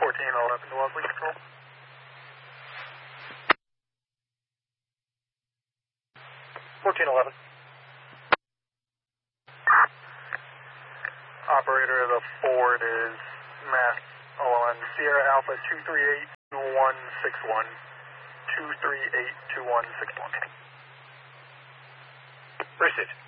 1411 to Wellesley Control. Operator, the Ford is Mass on Sierra Alpha 238-2161. 238-2161. Received.